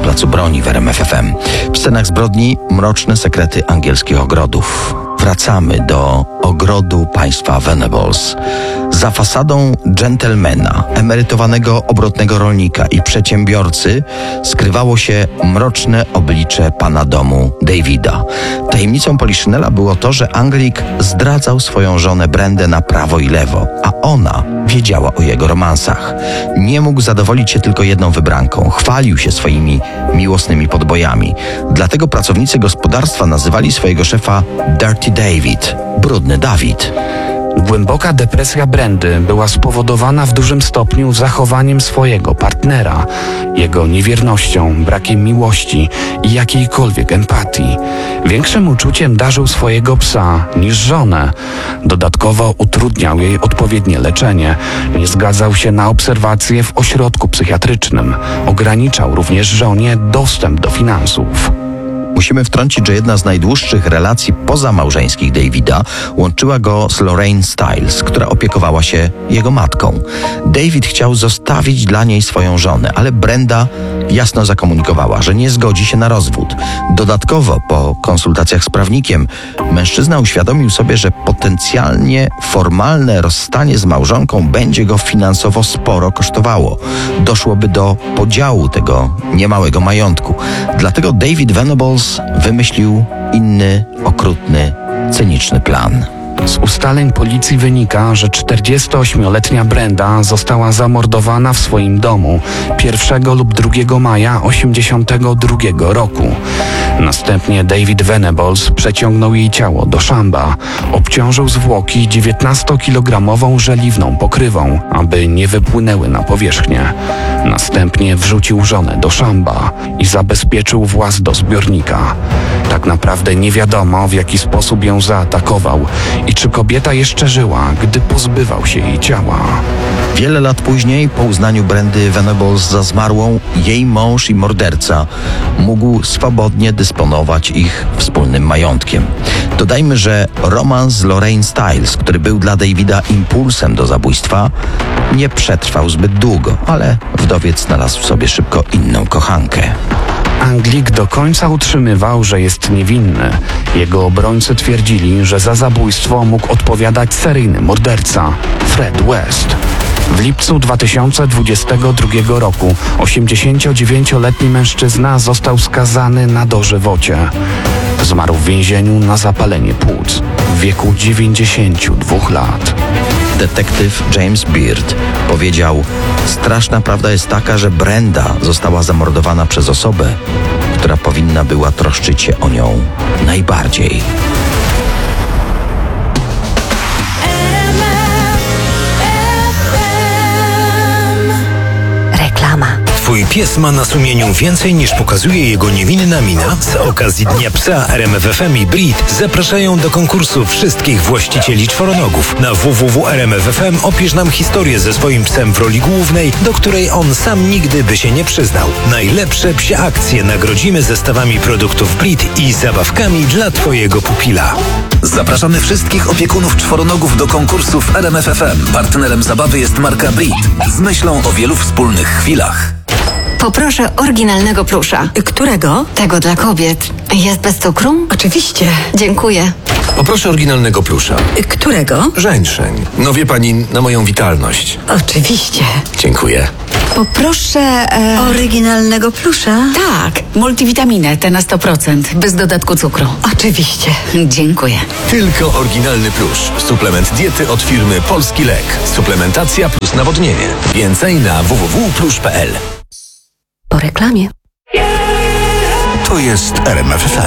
Placu Broni w RMF FM. W scenach zbrodni mroczne sekrety angielskich ogrodów. Wracamy do ogrodu państwa Venables. Za fasadą dżentelmena, emerytowanego obrotnego rolnika i przedsiębiorcy skrywało się mroczne oblicze pana domu Davida. Tajemnicą Poliszynela było to, że Anglik zdradzał swoją żonę Brendę na prawo i lewo, a ona wiedziała o jego romansach. Nie mógł zadowolić się tylko jedną wybranką. Chwalił się swoimi miłosnymi podbojami. Dlatego pracownicy gospodarstwa nazywali swojego szefa Dirty David, brudny Dawid. Głęboka depresja Brendy była spowodowana w dużym stopniu zachowaniem swojego partnera, jego niewiernością, brakiem miłości i jakiejkolwiek empatii. Większym uczuciem darzył swojego psa niż żonę. Dodatkowo utrudniał jej odpowiednie leczenie. Nie zgadzał się na obserwacje w ośrodku psychiatrycznym. Ograniczał również żonie dostęp do finansów. Musimy wtrącić, że jedna z najdłuższych relacji pozamałżeńskich Davida łączyła go z Lorraine Stiles, która opiekowała się jego matką. David chciał zostawić dla niej swoją żonę, ale Brenda jasno zakomunikowała, że nie zgodzi się na rozwód. Dodatkowo, po konsultacjach z prawnikiem, mężczyzna uświadomił sobie, że potencjalnie formalne rozstanie z małżonką będzie go finansowo sporo kosztowało. Doszłoby do podziału tego niemałego majątku. Dlatego David Venables wymyślił inny, okrutny, cyniczny plan. Z ustaleń policji wynika, że 48-letnia Brenda została zamordowana w swoim domu 1 lub 2 maja 1982 roku. Następnie David Venables przeciągnął jej ciało do szamba. Obciążył zwłoki 19-kilogramową żeliwną pokrywą, aby nie wypłynęły na powierzchnię. Następnie wrzucił żonę do szamba i zabezpieczył właz do zbiornika. Tak naprawdę nie wiadomo, w jaki sposób ją zaatakował i czy kobieta jeszcze żyła, gdy pozbywał się jej ciała. Wiele lat później, po uznaniu Brendy Venables za zmarłą, jej mąż i morderca mógł swobodnie dysponować ich wspólnym majątkiem. Dodajmy, że romans z Lorraine Stiles, który był dla Davida impulsem do zabójstwa, nie przetrwał zbyt długo, ale wdowiec znalazł w sobie szybko inną kochankę. Anglik do końca utrzymywał, że jest niewinny. Jego obrońcy twierdzili, że za zabójstwo mógł odpowiadać seryjny morderca Fred West. W lipcu 2022 roku 89-letni mężczyzna został skazany na dożywocie. Zmarł w więzieniu na zapalenie płuc w wieku 92 lat. Detektyw James Beard powiedział: straszna prawda jest taka, że Brenda została zamordowana przez osobę, która powinna była troszczyć się o nią najbardziej. Reklama. Twój pies ma na sumieniu więcej niż pokazuje jego niewinna mina? Z okazji Dnia Psa RMF FM i Brit zapraszają do konkursu wszystkich właścicieli czworonogów. Na www.rmf.fm opisz nam historię ze swoim psem w roli głównej, do której on sam nigdy by się nie przyznał. Najlepsze psie akcje nagrodzimy zestawami produktów Brit i zabawkami dla twojego pupila. Zapraszamy wszystkich opiekunów czworonogów do konkursu w RMF FM. Partnerem zabawy jest marka Brit z myślą o wielu wspólnych chwilach. Poproszę oryginalnego plusza. Którego? Tego dla kobiet. Jest bez cukru? Oczywiście. Dziękuję. Poproszę oryginalnego plusza. Którego? Żeńszeń. No wie pani, na moją witalność. Oczywiście. Dziękuję. Poproszę oryginalnego plusza. Tak, multivitaminę, te na 100%, bez dodatku cukru. Oczywiście. Dziękuję. Tylko oryginalny plusz. Suplement diety od firmy Polski Lek. Suplementacja plus nawodnienie. Więcej na www.plusz.pl. Po reklamie. To jest RMF FM.